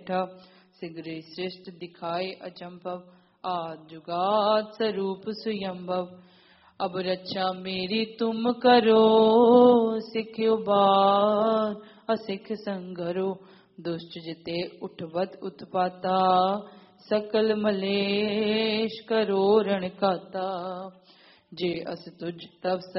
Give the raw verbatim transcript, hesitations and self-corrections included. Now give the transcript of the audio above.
सिगरे श्रेष्ठ दिखाए अचंभव आद जुगाद स्वरूप सुयंभव। अब रक्षा मेरी तुम करो सिख्यो बार असिख संगरो। दुष्ट जिते उठवत उत्पाता सकल मलेश करो रण खाता। जे अस तुझ तव